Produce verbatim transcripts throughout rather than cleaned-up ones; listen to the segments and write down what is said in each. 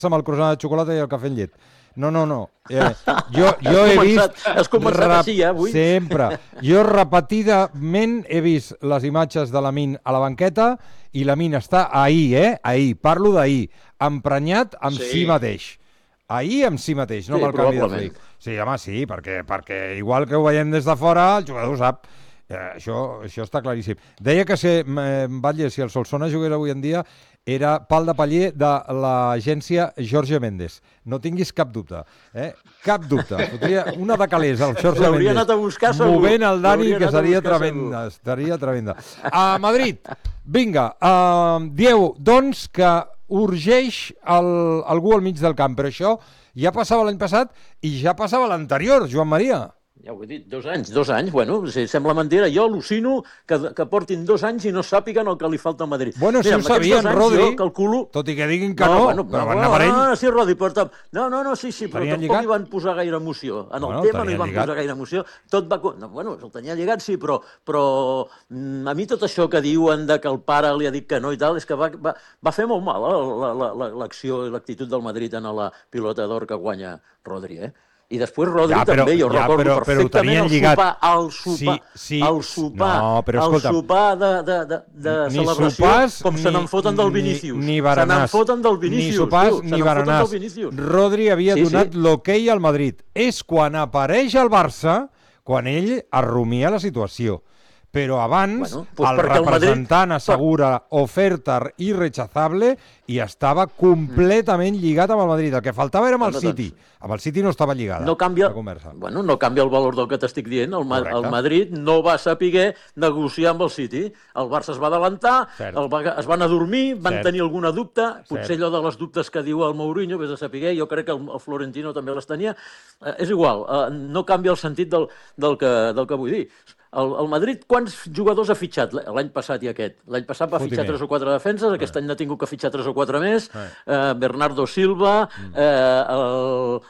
amb el croissant de xocolata i el cafè amb llet. No, no, no. Eh, jo, jo he començat, vist... Has començat rep... així, eh, avui? Sempre. Jo repetidament he vist les imatges de l'Amin a la banqueta i l'Amin està ahir, eh? Ahir. Parlo d'ahir. Emprenyat amb sí, sí mateix. Ahir amb si mateix, no sí, amb el canvi de flic. Sí, home, sí, perquè, perquè igual que ho veiem des de fora, el jugador ho sap. Eh, això, això està claríssim. Deia que si, eh, Batlle, si el Solsona jugués avui en dia era pal de paller de l'agència Jorge Méndez. No tinguis cap dubte. Eh? Cap dubte. Fotria una de calés al Jorge Méndez. Anat a buscar, segur. Movent el Dani, que seria tremenda. Seria tremenda. A Madrid, vinga, uh, dieu, doncs, que urgeix el, algú al mig del camp, però això ja passava l'any passat i ja passava l'anterior, Joan Maria. Ja ho he dit, dos anys, dos anys, bueno, si sembla mentida, jo al·lucino que, que portin dos anys i no sàpiguen el que li falta al Madrid. Bueno, Mira, si ho sabien, Rodri, calculo... tot i que diguin que no, no bueno, però van anar per ell. No, no, sí, Rodri, però... No, no, no, sí, sí, però tenien tampoc lligat? hi van posar gaire emoció. En el bueno, tema no hi van lligat. posar gaire emoció. Tot va... No, bueno, el tenia lligat, sí, però, però mm, a mi tot això que diuen de que el pare li ha dit que no i tal, és que va, va, va fer molt mal eh, l'acció i l'actitud del Madrid en la pilota d'or que guanya Rodri, eh? I després Rodri ja, però, també, jo ja, recordo però, perfectament el sopar, el sopar, sí, sí. el sopar, no, però, el sopar de, de, de, de celebració, sopars, com ni, se n'en foten del Vinícius. Ni, ni se n'en foten del Vinícius. Ni sopars tio, ni berenars. Rodri havia sí, donat sí. l'hoquei al Madrid. És quan apareix el Barça, quan ell arrumia la situació. Però abans bueno, pues el representant el Madrid... assegura oferta irrechazable i estava completament lligat amb el Madrid. El que faltava era amb el City. Amb el City no estava lligada no canvia, la conversa. Bueno, no canvia el valor del que t'estic dient. El, Ma el Madrid no va saber negociar amb el City. El Barça es va adelantar, el va, es van adormir, van Cert. tenir alguna dubte. Potser Cert. allò de les dubtes que diu el Mourinho, vés a saber, jo crec que el, el Florentino també les tenia. Eh, és igual, eh, no canvia el sentit del, del, que, del que vull dir. El, el Madrid, quants jugadors ha fitxat l'any passat i aquest? L'any passat va Fotiment. fitxar tres o quatre defenses, aquest eh. any n'ha tingut que fitxar tres o quatre més. Eh. Eh, Bernardo Silva, eh, el,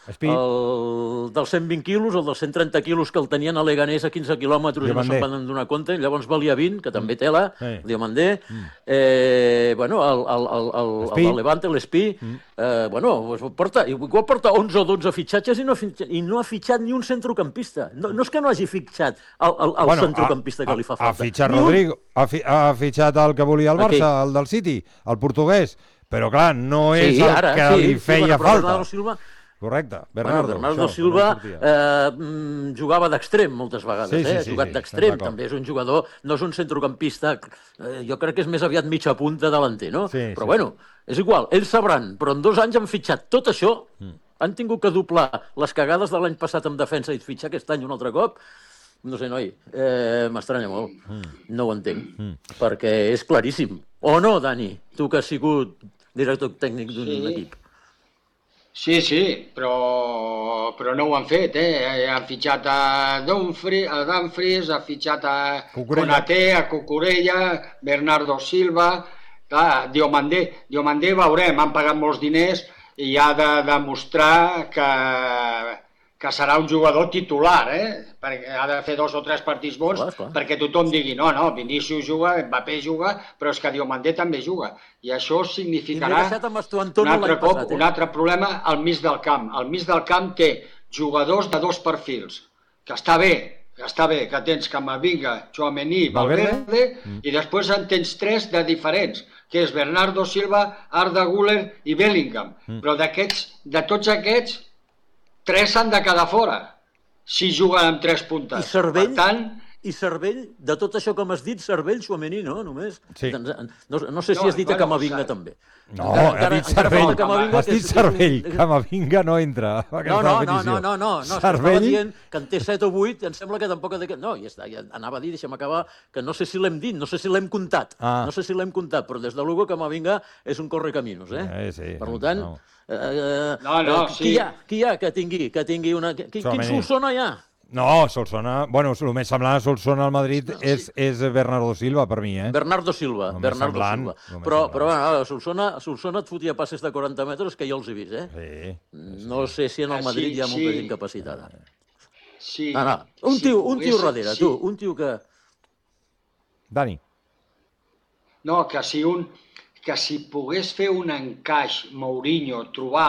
el dels cent vint quilos, el dels cent trenta quilos que el tenien a Leganés a quinze quilòmetres i no se'n van donar compte, llavors valia vint, que també tela, eh. Diomandé, eh, bueno, el, el, el, el, el del Levante, l'Espí, eh, bueno, porta, igual porta onze o dotze fitxatges i no, i no ha fitxat ni un centrocampista. No, no és que no hagi fitxat el, el, el bueno, centrocampista que li fa falta. Ha fitxat Rodrigo, ha, fi, ha fitxat el que volia el Barça, okay. el del City, el portuguès, però clar, no és sí, ara, el que sí, li feia sí, bueno, falta. Silva... Correcte, Bernardo. Bueno, Bernardo això, Silva eh, jugava d'extrem moltes vegades, sí, sí, eh? ha jugat sí, d'extrem, sí, també és un jugador, no és un centrocampista, eh, jo crec que és més aviat mitja punta delanter, no? Sí, però sí, bueno, és igual, ells sabran, però en dos anys han fitxat tot això, mm. han tingut que doblar les cagades de l'any passat en defensa i fitxar aquest any un altre cop. No sé, noi, eh, m'estranya molt. Mm. No ho entenc, mm. perquè és claríssim. O no, Dani? Tu que has sigut director tècnic d'un sí. equip. Sí, sí, però, però no ho han fet, eh? Han fitxat a Dumfries, a Dumfries, ha fitxat a Konaté, a Cucurella, Bernardo Silva, clar, Diomandé. Diomandé veurem, han pagat molts diners i ha de demostrar que... que serà un jugador titular, eh? Perquè ha de fer dos o tres partits bons clar, clar. perquè tothom digui, no, no, Vinícius juga, Mbappé juga, però és que Diomandé també juga. I això significarà un altre cop, un altre problema al mig del camp. Al mig del camp té jugadors de dos perfils, que està bé, que està bé, que tens Camavinga, Tchouaméni, Valverde, mm. i després en tens tres de diferents, que és Bernardo Silva, Arda Güler i Bellingham. Mm. Però d'aquests, de tots aquests, tres s'han de quedar fora, si juguen amb tres puntes. I Cervell, per tant, i Cervell, de tot això que m'has dit, Cervell, Tchouaméni, no? Només? Sí. No, no sé si no, has dit bueno, a Camavinga també. No, encara, ha dit Cervell. Has dit Cervell. Camavinga no entra. No, no, no, no, no, no. Estava dient que en té set o vuit, em sembla que tampoc... No, ja està, ja anava a dir, deixa'm acabar, que no sé si l'hem dit, no sé si l'hem comptat. Ah. No sé si l'hem comptat, però des de luego Camavinga és un correcaminos, eh? eh sí, per tant... No. Eh, no, no, eh, sí. Qui hi ha, qui hi ha que tingui, que tingui una... Qui, quin Solsona hi ha? No, Solsona... Bueno, el més semblant a Solsona al Madrid no, sí. és, és Bernardo Silva, per mi, eh? Bernardo Silva, Bernardo semblant, Silva. Però, però bueno, Solsona, Solsona et fotia passes de quaranta metres que jo els he vist, eh? Sí. No sé si en el Madrid sí, hi ha molta sí. gent capacitada. Sí. No, no. Un tio, sí, un tio darrere, sí. tu, un tio que... Dani. No, que si un... que si pogués fer un encaix Mourinho, trobar